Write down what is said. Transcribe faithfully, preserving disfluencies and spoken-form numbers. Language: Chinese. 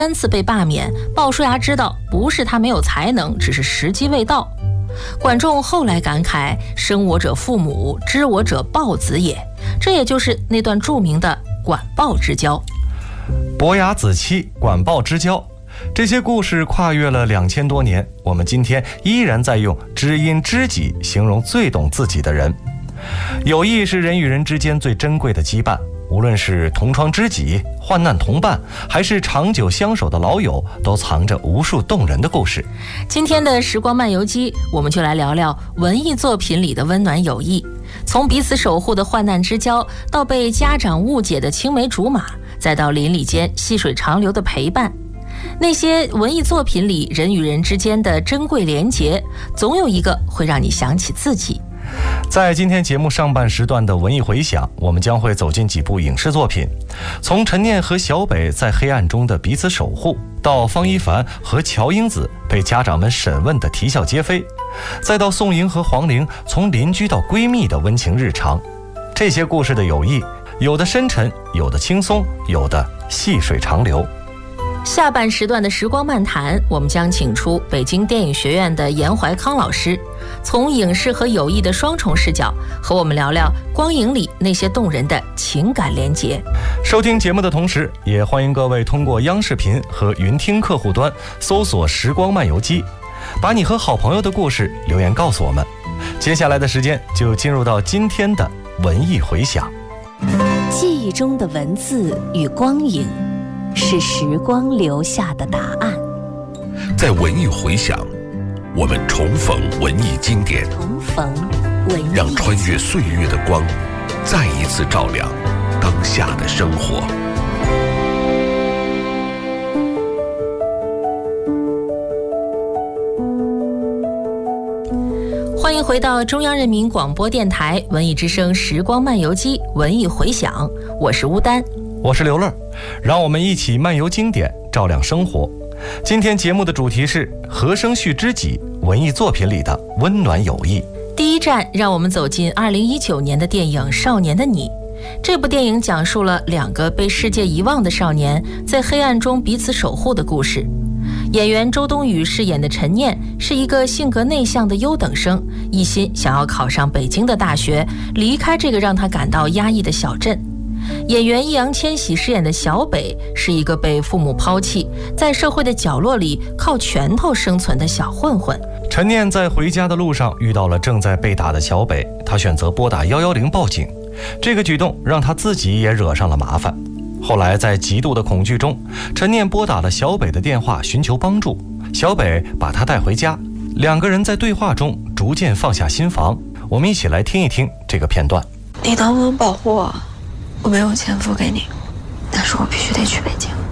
三次被罢免，鲍叔牙知道不是他没有才能，只是时机未到。管仲后来感慨：“生我者父母，知我者鲍子也。”这也就是那段著名的管鲍之交。 伯牙子期，管鲍之交，这些故事跨越了两千多年，我们今天依然在用知音知己形容最懂自己的人。友谊是人与人之间最珍贵的羁绊，无论是同窗知己、患难同伴，还是长久相守的老友，都藏着无数动人的故事。 今天的时光漫游记，我们就来聊聊文艺作品里的温暖友谊，从彼此守护的患难之交，到被家长误解的青梅竹马，再到邻里间细水长流的陪伴。那些文艺作品里人与人之间的珍贵连结，总有一个会让你想起自己。 在今天节目上半时段的文艺回响，我们将会走进几部影视作品，从陈念和小北在黑暗中的彼此守护，到方一凡和乔英子被家长们审问的啼笑皆非，再到宋莹和黄龄从邻居到闺蜜的温情日常。这些故事的友谊，有的深沉，有的轻松，有的细水长流。 下半时段的时光漫谈，我们将请出北京电影学院的严怀康老师，从影视和友谊的双重视角，和我们聊聊光影里那些动人的情感连结。 收听节目的同时，也欢迎各位通过央视频和云听客户端搜索时光漫游记，把你和好朋友的故事留言告诉我们。接下来的时间就进入到今天的文艺回响。 记忆中的文字与光影，是时光留下的答案。 在文艺回响，我们重逢文艺经典， 重逢文艺， 让穿越岁月的光再一次照亮当下的生活。 欢迎回到中央人民广播电台文艺之声时光漫游记文艺回响，我是乌丹， 我是刘乐，让我们一起漫游经典，照亮生活。今天节目的主题是和声续知己，文艺作品里的温暖友谊。 第一站，让我们走进二零一九年的电影《少年的你》。这部电影讲述了两个被世界遗忘的少年在黑暗中彼此守护的故事。演员周冬雨饰演的陈念是一个性格内向的优等生，一心想要考上北京的大学，离开这个让他感到压抑的小镇。演员易烊千玺饰演的小北是一个被父母抛弃，在社会的角落里靠拳头生存的小混混。 陈念在回家的路上遇到了正在被打的小北，他选择拨打一一零报警，这个举动让他自己也惹上了麻烦。后来在极度的恐惧中，陈念拨打了小北的电话寻求帮助，小北把他带回家，两个人在对话中逐渐放下心防。我们一起来听一听这个片段。 你能不能保护我？我没有钱付给你，但是我必须得去北京。